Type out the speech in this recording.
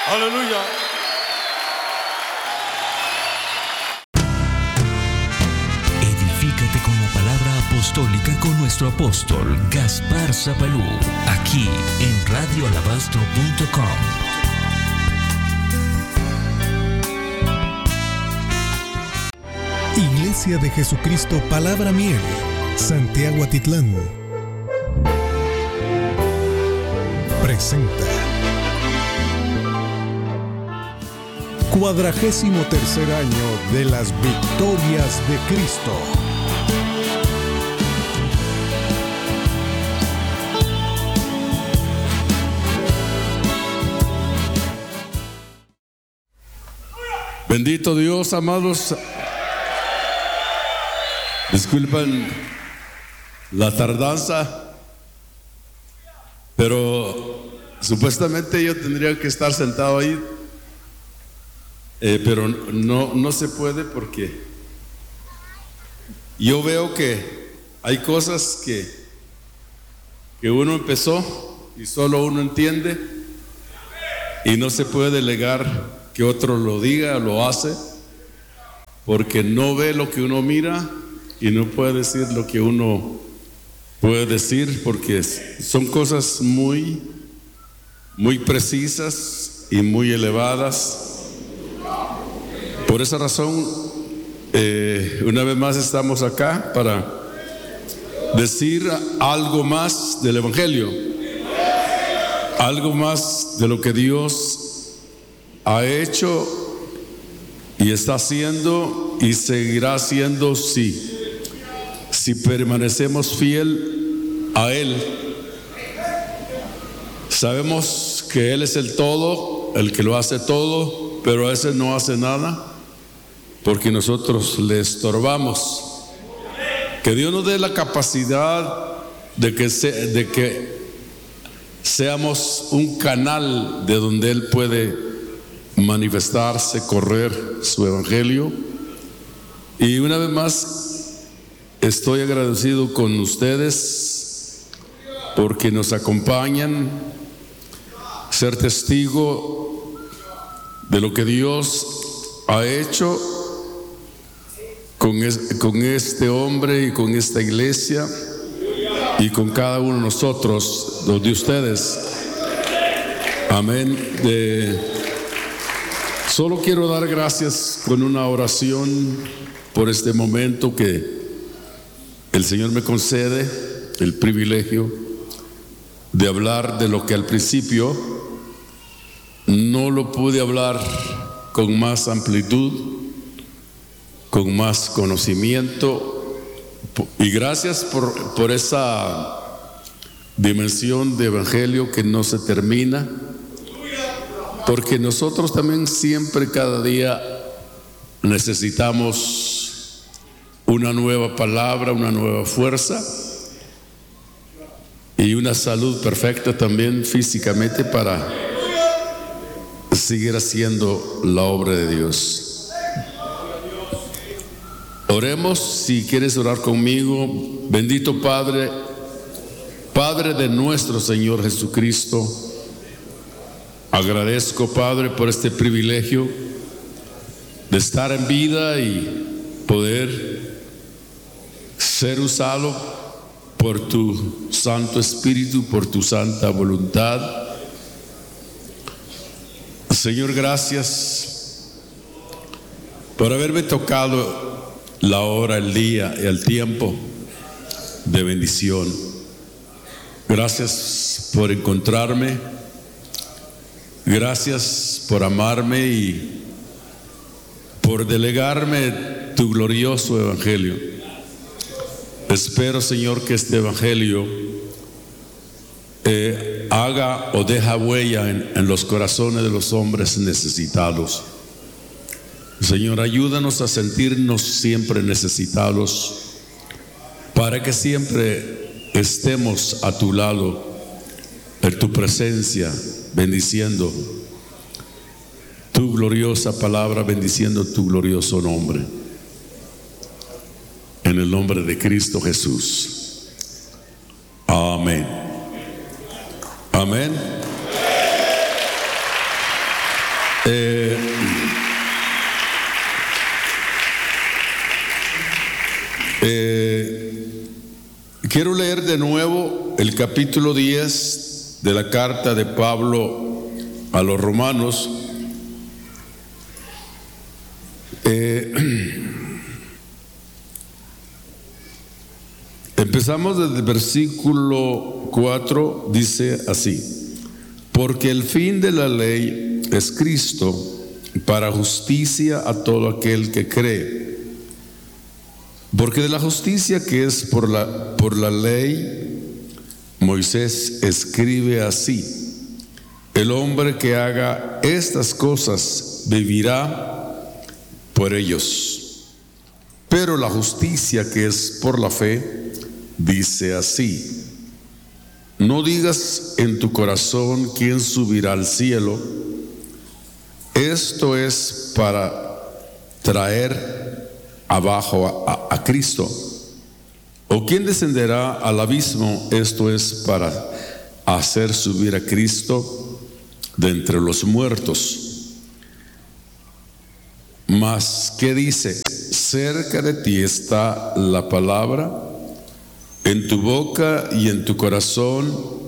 Aleluya. Edifícate con la palabra apostólica con nuestro apóstol Gaspar Zapalú, aquí en radioalabastro.com. Iglesia de Jesucristo Palabra Miel, Santiago Atitlán, presenta 43er año de las victorias de Cristo. Bendito Dios, amados. Disculpen la tardanza, pero supuestamente yo tendría que estar sentado ahí, pero no se puede, porque yo veo que hay cosas que uno empezó y solo uno entiende, y no se puede delegar que otro lo diga o lo hace, porque no ve lo que uno mira y no puede decir lo que uno puede decir, porque son cosas muy precisas y muy elevadas. Por esa razón, una vez más estamos acá para decir algo más del Evangelio, algo más de lo que Dios ha hecho y está haciendo y seguirá haciendo si permanecemos fiel a Él. Sabemos que Él es el todo, el que lo hace todo, pero a veces no hace nada porque nosotros le estorbamos. Que Dios nos dé la capacidad de que seamos un canal de donde Él puede manifestarse, correr su evangelio. Y una vez más estoy agradecido con ustedes porque nos acompañan, ser testigo de lo que Dios ha hecho con este hombre y con esta iglesia y con cada uno de nosotros, los de ustedes. Amén. Solo quiero dar gracias con una oración por este momento que el Señor me concede el privilegio de hablar de lo que al principio no lo pude hablar con más amplitud, con más conocimiento, y gracias por esa dimensión de evangelio que no se termina, porque nosotros también siempre, cada día, necesitamos una nueva palabra, una nueva fuerza y una salud perfecta también físicamente para seguir haciendo la obra de Dios. Oremos, si quieres orar conmigo. Bendito Padre, Padre de nuestro Señor Jesucristo, agradezco, Padre, por este privilegio de estar en vida y poder ser usado por tu Santo Espíritu, por tu santa voluntad. Señor, gracias por haberme tocado la hora, el día y el tiempo de bendición. Gracias por encontrarme. Gracias por amarme y por delegarme tu glorioso evangelio. Espero, Señor, que este evangelio haga o deja huella en los corazones de los hombres necesitados. Señor, ayúdanos a sentirnos siempre necesitados, para que siempre estemos a tu lado, en tu presencia, bendiciendo tu gloriosa palabra, bendiciendo tu glorioso nombre. En el nombre de Cristo Jesús. Amén. Amén. Quiero leer de nuevo el capítulo 10 de la carta de Pablo a los romanos. Empezamos desde el versículo 4, dice así: porque el fin de la ley es Cristo para justicia a todo aquel que cree. Porque de la justicia que es por la ley, Moisés escribe así: el hombre que haga estas cosas vivirá por ellos. Pero la justicia que es por la fe dice así: no digas en tu corazón quién subirá al cielo. Esto es para traer abajo a Cristo. ¿O quién descenderá al abismo? Esto es para hacer subir a Cristo de entre los muertos. Mas, ¿qué dice? Cerca de ti está la palabra, en tu boca y en tu corazón.